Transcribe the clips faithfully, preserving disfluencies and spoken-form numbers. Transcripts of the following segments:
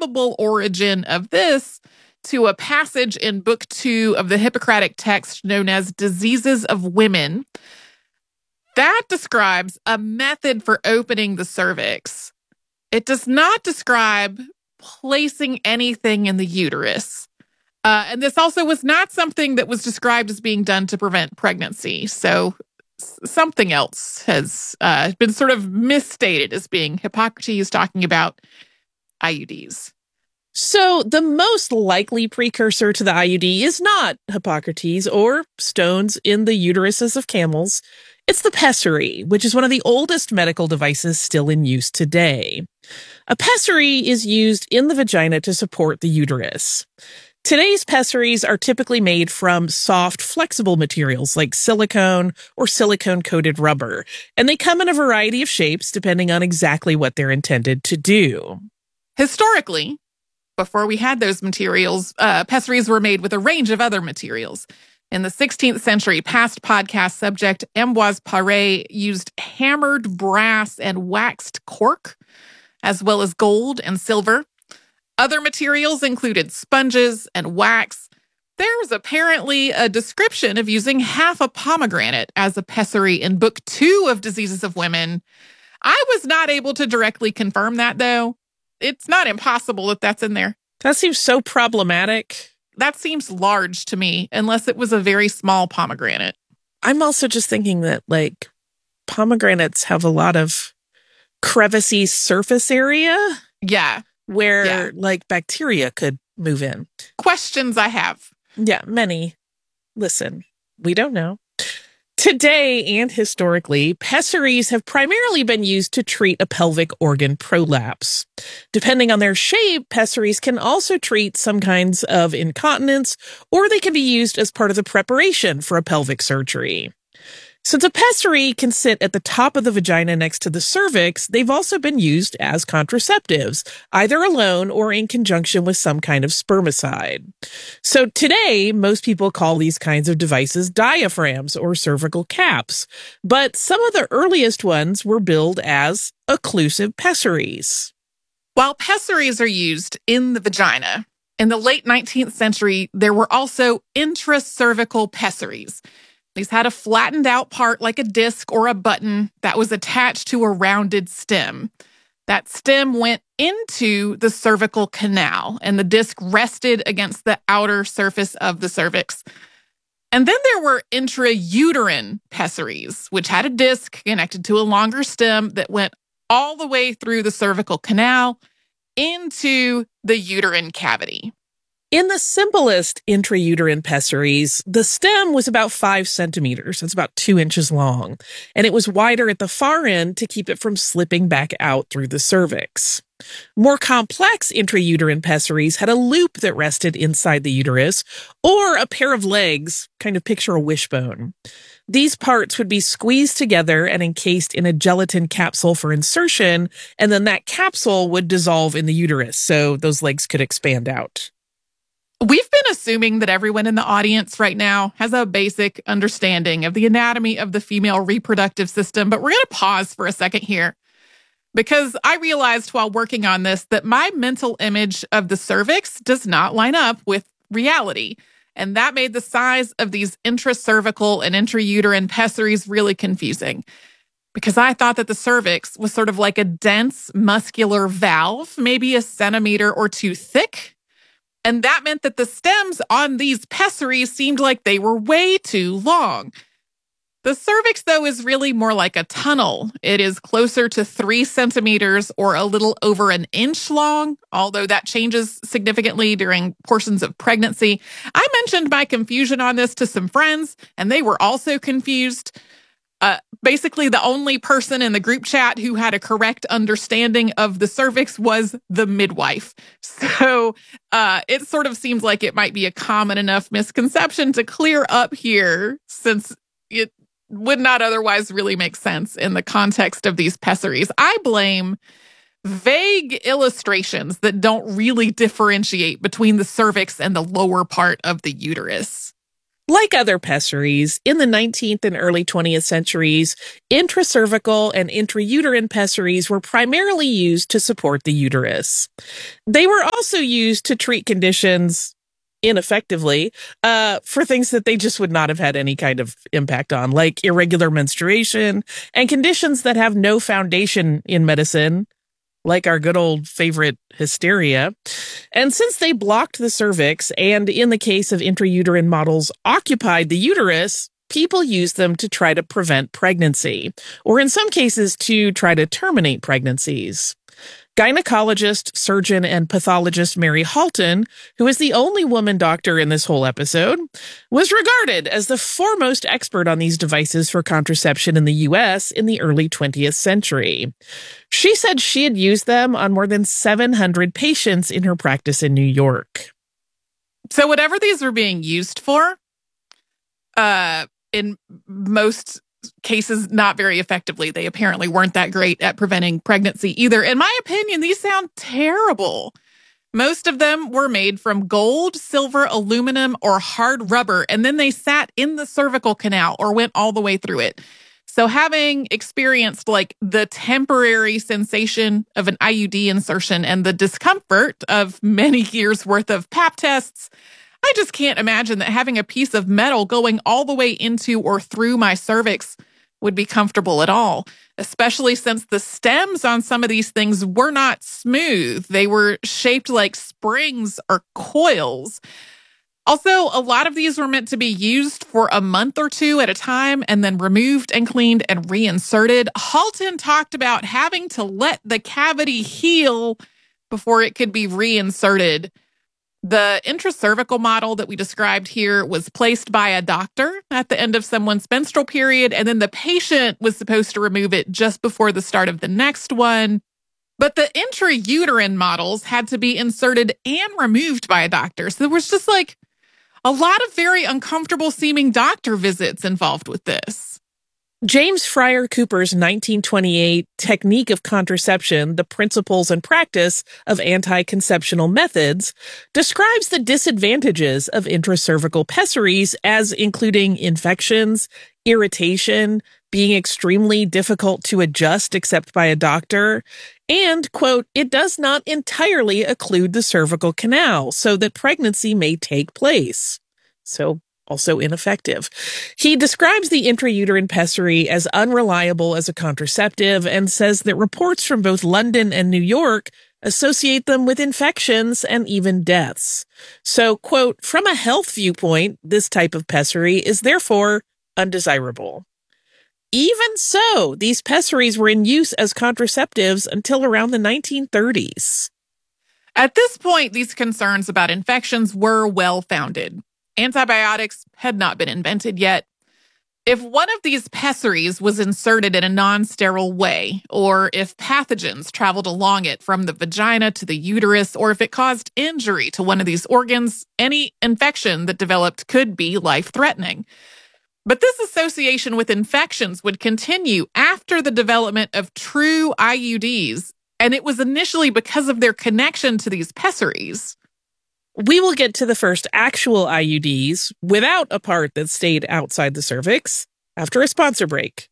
probable origin of this to a passage in Book Two of the Hippocratic text known as Diseases of Women. That describes a method for opening the cervix. It does not describe placing anything in the uterus. Uh, and this also was not something that was described as being done to prevent pregnancy. So s- something else has uh, been sort of misstated as being Hippocrates talking about I U Ds. So the most likely precursor to the I U D is not Hippocrates or stones in the uteruses of camels. It's the pessary, which is one of the oldest medical devices still in use today. A pessary is used in the vagina to support the uterus. Today's pessaries are typically made from soft, flexible materials like silicone or silicone-coated rubber, and they come in a variety of shapes depending on exactly what they're intended to do. Historically, before we had those materials, uh, pessaries were made with a range of other materials. In the sixteenth century, past podcast subject Ambroise Paré used hammered brass and waxed cork, as well as gold and silver. Other materials included sponges and wax. There's apparently a description of using half a pomegranate as a pessary in Book Two of Diseases of Women. I was not able to directly confirm that, though. It's not impossible that that's in there. That seems so problematic. That seems large to me, unless it was a very small pomegranate. I'm also just thinking that, like, pomegranates have a lot of crevicey surface area. Yeah. Where, yeah. like, bacteria could move in. Questions I have. Yeah, many. Listen, we don't know. Today and historically, pessaries have primarily been used to treat a pelvic organ prolapse. Depending on their shape, pessaries can also treat some kinds of incontinence, or they can be used as part of the preparation for a pelvic surgery. Since a pessary can sit at the top of the vagina next to the cervix, they've also been used as contraceptives, either alone or in conjunction with some kind of spermicide. So today, most people call these kinds of devices diaphragms or cervical caps, but some of the earliest ones were billed as occlusive pessaries. While pessaries are used in the vagina, in the late nineteenth century, there were also intracervical pessaries. These had a flattened out part like a disc or a button that was attached to a rounded stem. That stem went into the cervical canal, and the disc rested against the outer surface of the cervix. And then there were intrauterine pessaries, which had a disc connected to a longer stem that went all the way through the cervical canal into the uterine cavity. In the simplest intrauterine pessaries, the stem was about five centimeters. That's about two inches long. And it was wider at the far end to keep it from slipping back out through the cervix. More complex intrauterine pessaries had a loop that rested inside the uterus, or a pair of legs, kind of picture a wishbone. These parts would be squeezed together and encased in a gelatin capsule for insertion, and then that capsule would dissolve in the uterus, so those legs could expand out. We've been assuming that everyone in the audience right now has a basic understanding of the anatomy of the female reproductive system, but we're going to pause for a second here because I realized while working on this that my mental image of the cervix does not line up with reality. And that made the size of these intracervical and intrauterine pessaries really confusing because I thought that the cervix was sort of like a dense muscular valve, maybe a centimeter or two thick. And that meant that the stems on these pessaries seemed like they were way too long. The cervix, though, is really more like a tunnel. It is closer to three centimeters or a little over an inch long, although that changes significantly during portions of pregnancy. I mentioned my confusion on this to some friends, and they were also confused. Uh, basically, the only person in the group chat who had a correct understanding of the cervix was the midwife. So uh, it sort of seems like it might be a common enough misconception to clear up here, since it would not otherwise really make sense in the context of these pessaries. I blame vague illustrations that don't really differentiate between the cervix and the lower part of the uterus. Like other pessaries, in the nineteenth and early twentieth centuries, intracervical and intrauterine pessaries were primarily used to support the uterus. They were also used to treat conditions ineffectively uh, for things that they just would not have had any kind of impact on, like irregular menstruation and conditions that have no foundation in medicine, like our good old favorite hysteria. And since they blocked the cervix and, in the case of intrauterine models, occupied the uterus, people used them to try to prevent pregnancy, or in some cases to try to terminate pregnancies. Gynecologist, surgeon, and pathologist Mary Halton, who is the only woman doctor in this whole episode, was regarded as the foremost expert on these devices for contraception in the U S in the early twentieth century. She said she had used them on more than seven hundred patients in her practice in New York. So whatever these were being used for, uh, in most cases, not very effectively. They apparently weren't that great at preventing pregnancy either. In my opinion, these sound terrible. Most of them were made from gold, silver, aluminum, or hard rubber, and then they sat in the cervical canal or went all the way through it. So having experienced like the temporary sensation of an I U D insertion and the discomfort of many years worth of pap tests, I just can't imagine that having a piece of metal going all the way into or through my cervix would be comfortable at all, especially since the stems on some of these things were not smooth. They were shaped like springs or coils. Also, a lot of these were meant to be used for a month or two at a time and then removed and cleaned and reinserted. Halton talked about having to let the cavity heal before it could be reinserted. The intracervical model that we described here was placed by a doctor at the end of someone's menstrual period, and then the patient was supposed to remove it just before the start of the next one. But the intrauterine models had to be inserted and removed by a doctor. So there was just like a lot of very uncomfortable seeming doctor visits involved with this. James Fryer Cooper's nineteen twenty-eight Technique of Contraception, The Principles and Practice of Anti-Conceptional Methods, describes the disadvantages of intracervical pessaries as including infections, irritation, being extremely difficult to adjust except by a doctor, and, quote, it does not entirely occlude the cervical canal so that pregnancy may take place. So, also ineffective. He describes the intrauterine pessary as unreliable as a contraceptive and says that reports from both London and New York associate them with infections and even deaths. So, quote, from a health viewpoint, this type of pessary is therefore undesirable. Even so, these pessaries were in use as contraceptives until around the nineteen thirties. At this point, these concerns about infections were well-founded. Antibiotics had not been invented yet. If one of these pessaries was inserted in a non-sterile way, or if pathogens traveled along it from the vagina to the uterus, or if it caused injury to one of these organs, any infection that developed could be life-threatening. But this association with infections would continue after the development of true I U Ds, and it was initially because of their connection to these pessaries. We will get to the first actual I U Ds without a part that stayed outside the cervix after a sponsor break.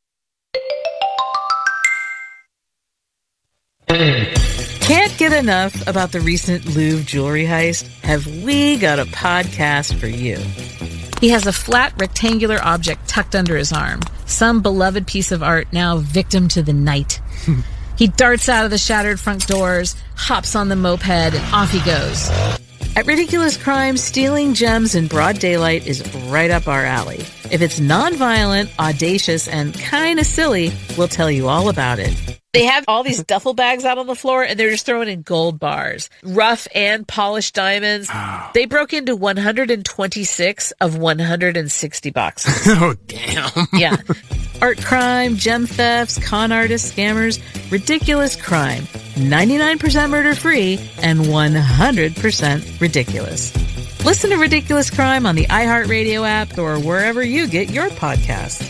Can't get enough about the recent Louvre jewelry heist? Have we got a podcast for you? He has a flat rectangular object tucked under his arm, some beloved piece of art now victim to the night. He darts out of the shattered front doors, hops on the moped, and off he goes. At Ridiculous Crime, stealing gems in broad daylight is right up our alley. If it's non-violent, audacious, and kind of silly, we'll tell you all about it. They have all these duffel bags out on the floor, and they're just throwing in gold bars. Rough and polished diamonds. Oh. They broke into one hundred twenty-six of one hundred sixty boxes. Oh, damn. Yeah. Art crime, gem thefts, con artists, scammers, ridiculous crime. ninety-nine percent murder-free and one hundred percent ridiculous. Listen to Ridiculous Crime on the iHeartRadio app or wherever you get your podcasts.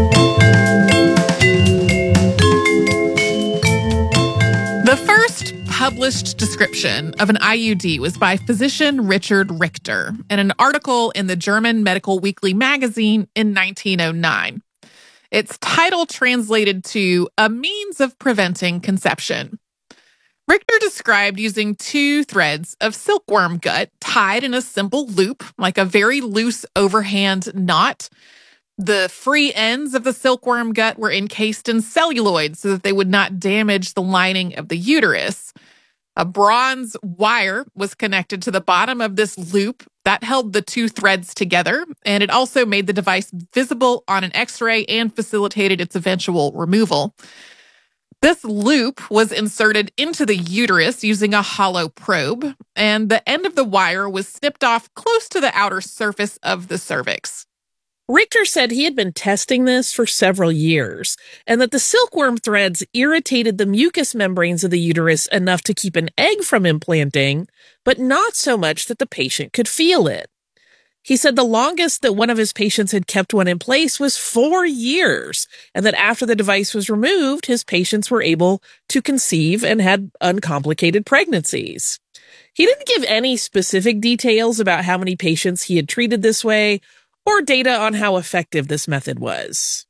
The first published description of an I U D was by physician Richard Richter in an article in the German Medical Weekly magazine in nineteen oh nine. Its title translated to A Means of Preventing Conception. Richter described using two threads of silkworm gut tied in a simple loop, like a very loose overhand knot. The free ends of the silkworm gut were encased in celluloid so that they would not damage the lining of the uterus. A bronze wire was connected to the bottom of this loop that held the two threads together, and it also made the device visible on an X-ray and facilitated its eventual removal. This loop was inserted into the uterus using a hollow probe, and the end of the wire was snipped off close to the outer surface of the cervix. Richter said he had been testing this for several years, and that the silkworm threads irritated the mucous membranes of the uterus enough to keep an egg from implanting, but not so much that the patient could feel it. He said the longest that one of his patients had kept one in place was four years, and that after the device was removed, his patients were able to conceive and had uncomplicated pregnancies. He didn't give any specific details about how many patients he had treated this way, or data on how effective this method was.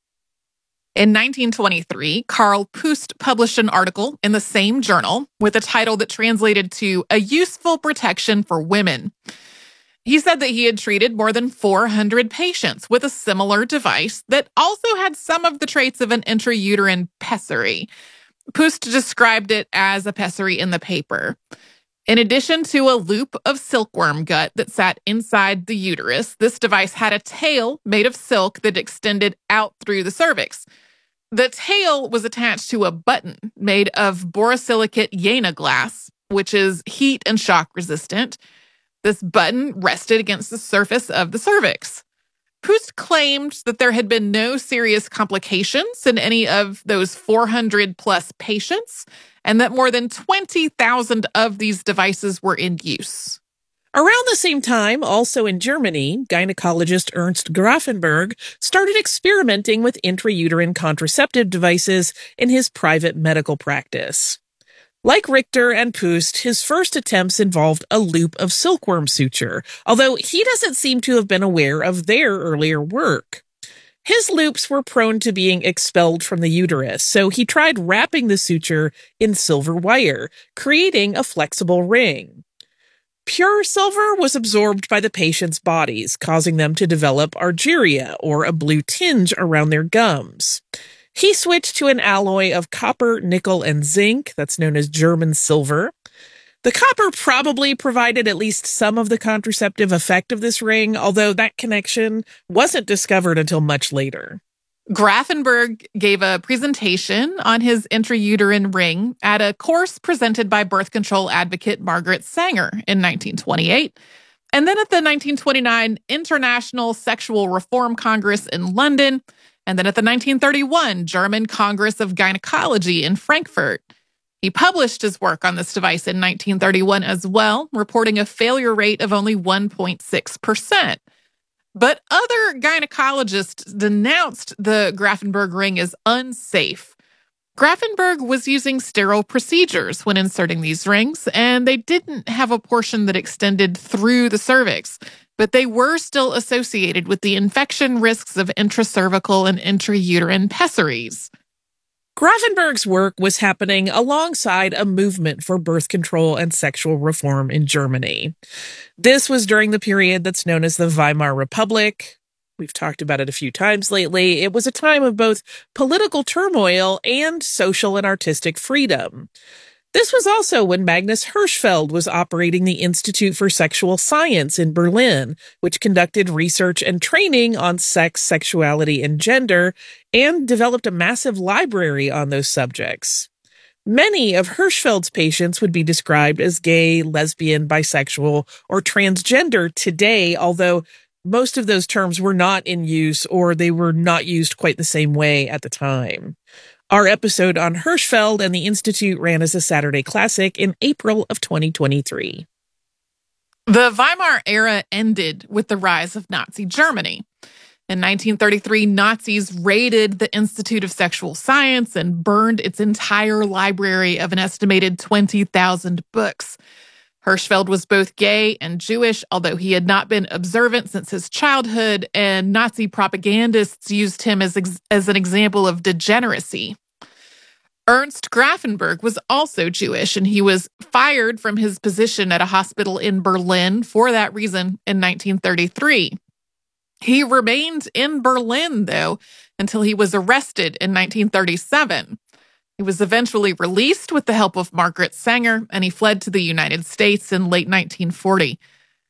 In nineteen twenty-three, Karl Pust published an article in the same journal with a title that translated to A Useful Protection for Women. He said that he had treated more than four hundred patients with a similar device that also had some of the traits of an intrauterine pessary. Pust described it as a pessary in the paper. In addition to a loop of silkworm gut that sat inside the uterus, this device had a tail made of silk that extended out through the cervix. The tail was attached to a button made of borosilicate Jena glass, which is heat and shock resistant. This button rested against the surface of the cervix. Pust claimed that there had been no serious complications in any of those four hundred plus patients, and that more than twenty thousand of these devices were in use. Around the same time, also in Germany, gynecologist Ernst Grafenberg started experimenting with intrauterine contraceptive devices in his private medical practice. Like Richter and Pust, his first attempts involved a loop of silkworm suture, although he doesn't seem to have been aware of their earlier work. His loops were prone to being expelled from the uterus, so he tried wrapping the suture in silver wire, creating a flexible ring. Pure silver was absorbed by the patient's bodies, causing them to develop argyria, or a blue tinge around their gums. He switched to an alloy of copper, nickel, and zinc, that's known as German silver. The copper probably provided at least some of the contraceptive effect of this ring, although that connection wasn't discovered until much later. Grafenberg gave a presentation on his intrauterine ring at a course presented by birth control advocate Margaret Sanger in nineteen twenty-eight, and then at the nineteen twenty-nine International Sexual Reform Congress in London, and then at the nineteen thirty-one German Congress of Gynecology in Frankfurt. He published his work on this device in nineteen thirty-one as well, reporting a failure rate of only one point six percent. But other gynecologists denounced the Grafenberg ring as unsafe. Grafenberg was using sterile procedures when inserting these rings, and they didn't have a portion that extended through the cervix, but they were still associated with the infection risks of intracervical and intrauterine pessaries. Grafenberg's work was happening alongside a movement for birth control and sexual reform in Germany. This was during the period that's known as the Weimar Republic. We've talked about it a few times lately. It was a time of both political turmoil and social and artistic freedom. This was also when Magnus Hirschfeld was operating the Institute for Sexual Science in Berlin, which conducted research and training on sex, sexuality, and gender, and developed a massive library on those subjects. Many of Hirschfeld's patients would be described as gay, lesbian, bisexual, or transgender today, although most of those terms were not in use or they were not used quite the same way at the time. Our episode on Hirschfeld and the Institute ran as a Saturday Classic in April of twenty twenty-three. The Weimar era ended with the rise of Nazi Germany. In nineteen thirty-three, Nazis raided the Institute of Sexual Science and burned its entire library of an estimated twenty thousand books. Hirschfeld was both gay and Jewish, although he had not been observant since his childhood, and Nazi propagandists used him as, ex- as an example of degeneracy. Ernst Grafenberg was also Jewish, and he was fired from his position at a hospital in Berlin for that reason in nineteen thirty-three. He remained in Berlin, though, until he was arrested in nineteen thirty-seven. He was eventually released with the help of Margaret Sanger, and he fled to the United States in late nineteen forty.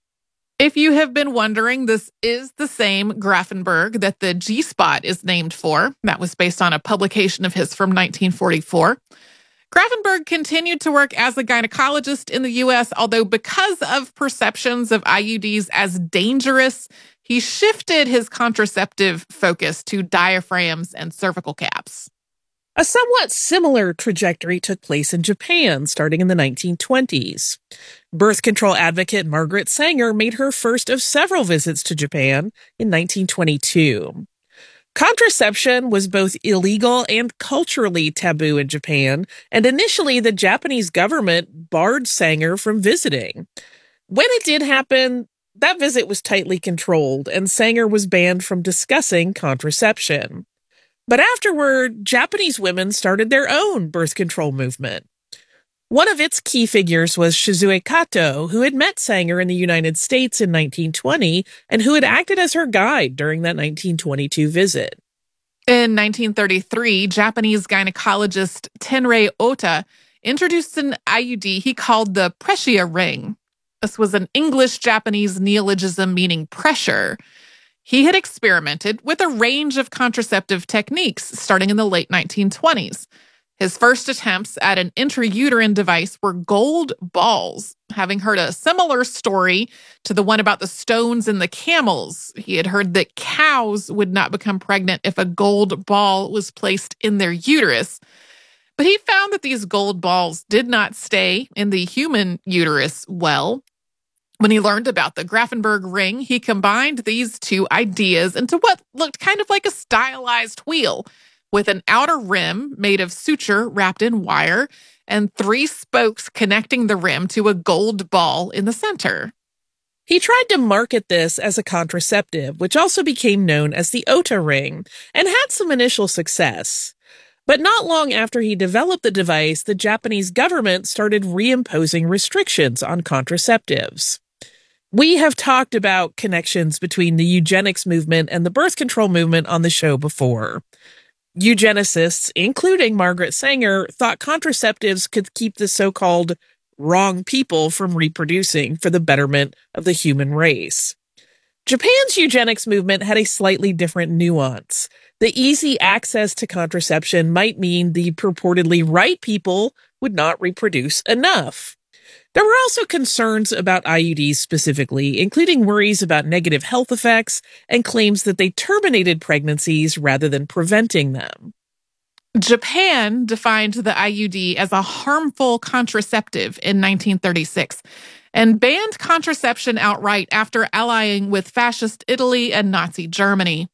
If you have been wondering, this is the same Grafenberg that the G-spot is named for. That was based on a publication of his from nineteen forty-four. Grafenberg continued to work as a gynecologist in the U S, although because of perceptions of I U Ds as dangerous, he shifted his contraceptive focus to diaphragms and cervical caps. A somewhat similar trajectory took place in Japan starting in the nineteen twenties. Birth control advocate Margaret Sanger made her first of several visits to Japan in nineteen twenty-two. Contraception was both illegal and culturally taboo in Japan, and initially the Japanese government barred Sanger from visiting. When it did happen, that visit was tightly controlled, and Sanger was banned from discussing contraception. But afterward, Japanese women started their own birth control movement. One of its key figures was Shizue Kato, who had met Sanger in the United States in nineteen twenty and who had acted as her guide during that nineteen twenty-two visit. In nineteen thirty-three, Japanese gynecologist Tenrei Ota introduced an I U D he called the Pressure ring. This was an English-Japanese neologism meaning pressure. He had experimented with a range of contraceptive techniques starting in the late nineteen twenties. His first attempts at an intrauterine device were gold balls. Having heard a similar story to the one about the stones in the camels, he had heard that cows would not become pregnant if a gold ball was placed in their uterus. But he found that these gold balls did not stay in the human uterus well. When he learned about the Grafenberg ring, he combined these two ideas into what looked kind of like a stylized wheel, with an outer rim made of suture wrapped in wire and three spokes connecting the rim to a gold ball in the center. He tried to market this as a contraceptive, which also became known as the Ota ring, and had some initial success. But not long after he developed the device, the Japanese government started reimposing restrictions on contraceptives. We have talked about connections between the eugenics movement and the birth control movement on the show before. Eugenicists, including Margaret Sanger, thought contraceptives could keep the so-called wrong people from reproducing for the betterment of the human race. Japan's eugenics movement had a slightly different nuance. The easy access to contraception might mean the purportedly right people would not reproduce enough. There were also concerns about I U Ds specifically, including worries about negative health effects and claims that they terminated pregnancies rather than preventing them. Japan defined the I U D as a harmful contraceptive in nineteen thirty-six and banned contraception outright after allying with fascist Italy and Nazi Germany.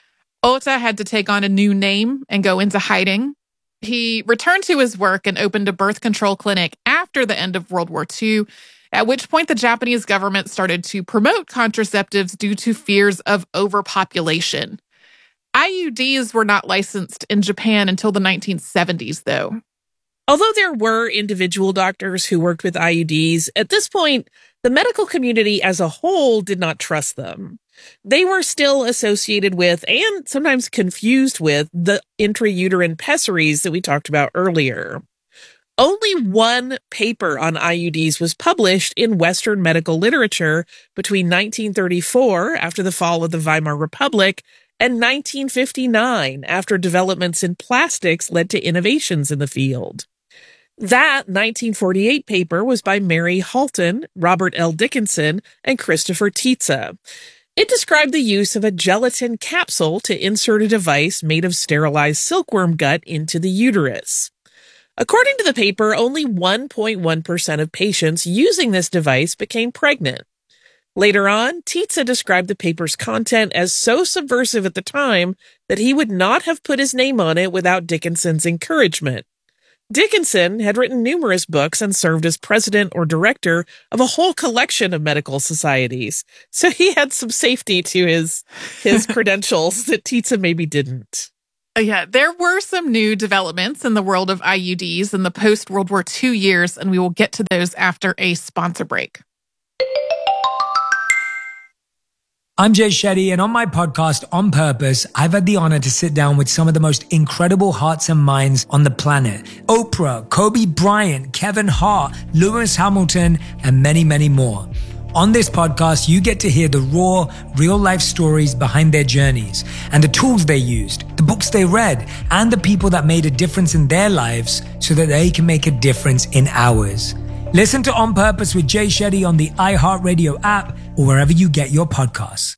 Ota had to take on a new name and go into hiding. He returned to his work and opened a birth control clinic after the end of World War Two, at which point the Japanese government started to promote contraceptives due to fears of overpopulation. I U Ds were not licensed in Japan until the nineteen seventies, though. Although there were individual doctors who worked with I U Ds, at this point, the medical community as a whole did not trust them. They were still associated with, and sometimes confused with, the intrauterine pessaries that we talked about earlier. Only one paper on I U Ds was published in Western medical literature between nineteen thirty-four, after the fall of the Weimar Republic, and nineteen fifty-nine, after developments in plastics led to innovations in the field. That nineteen forty-eight paper was by Mary Halton, Robert L. Dickinson, and Christopher Tietze. It described the use of a gelatin capsule to insert a device made of sterilized silkworm gut into the uterus. According to the paper, only one point one percent of patients using this device became pregnant. Later on, Tietze described the paper's content as so subversive at the time that he would not have put his name on it without Dickinson's encouragement. Dickinson had written numerous books and served as president or director of a whole collection of medical societies, so he had some safety to his, his credentials that Tietze maybe didn't. Yeah, there were some new developments in the world of I U Ds in the post-World War Two years, and we will get to those after a sponsor break. I'm Jay Shetty, and on my podcast, On Purpose, I've had the honor to sit down with some of the most incredible hearts and minds on the planet. Oprah, Kobe Bryant, Kevin Hart, Lewis Hamilton, and many, many more. On this podcast, you get to hear the raw, real-life stories behind their journeys and the tools they used, the books they read, and the people that made a difference in their lives so that they can make a difference in ours. Listen to On Purpose with Jay Shetty on the iHeartRadio app or wherever you get your podcasts.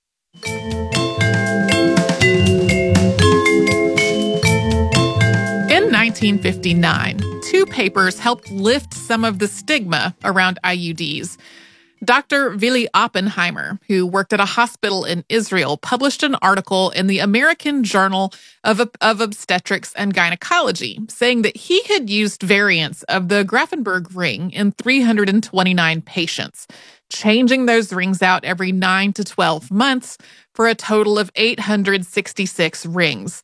In nineteen fifty-nine, two papers helped lift some of the stigma around I U Ds. Doctor Willi Oppenheimer, who worked at a hospital in Israel, published an article in the American Journal of, of Obstetrics and Gynecology, saying that he had used variants of the Grafenberg ring in three hundred twenty-nine patients, changing those rings out every nine to twelve months for a total of eight hundred sixty-six rings.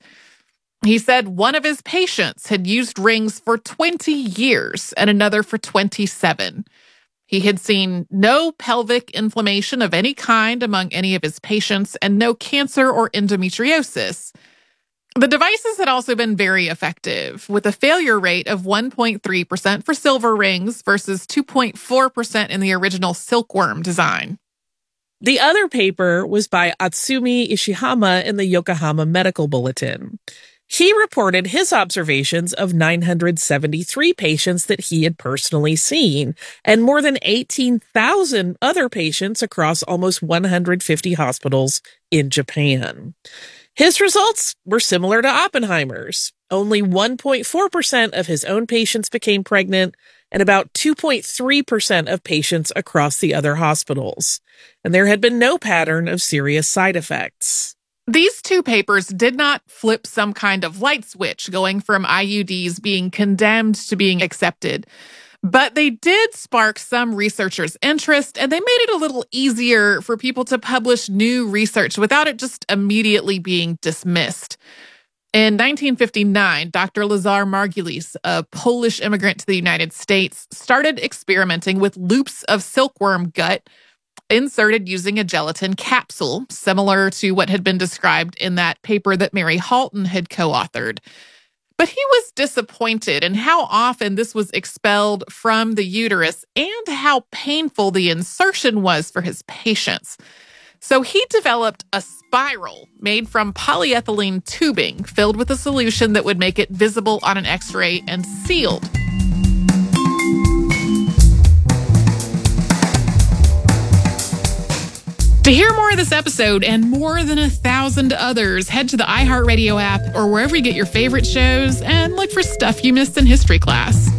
He said one of his patients had used rings for twenty years and another for twenty-seven. He had seen no pelvic inflammation of any kind among any of his patients and no cancer or endometriosis. The devices had also been very effective, with a failure rate of one point three percent for silver rings versus two point four percent in the original silkworm design. The other paper was by Atsumi Ishihama in the Yokohama Medical Bulletin. He reported his observations of nine hundred seventy-three patients that he had personally seen, and more than eighteen thousand other patients across almost one hundred fifty hospitals in Japan. His results were similar to Oppenheimer's. Only one point four percent of his own patients became pregnant, and about two point three percent of patients across the other hospitals. And there had been no pattern of serious side effects. These two papers did not flip some kind of light switch going from I U Ds being condemned to being accepted, but they did spark some researchers' interest, and they made it a little easier for people to publish new research without it just immediately being dismissed. In nineteen fifty-nine, Doctor Lazar Margulis, a Polish immigrant to the United States, started experimenting with loops of silkworm gut inserted using a gelatin capsule, similar to what had been described in that paper that Mary Halton had co-authored. But he was disappointed in how often this was expelled from the uterus and how painful the insertion was for his patients. So he developed a spiral made from polyethylene tubing filled with a solution that would make it visible on an X-ray and sealed. To hear more of this episode and more than a thousand others, head to the iHeartRadio app or wherever you get your favorite shows and look for Stuff You Missed in History Class.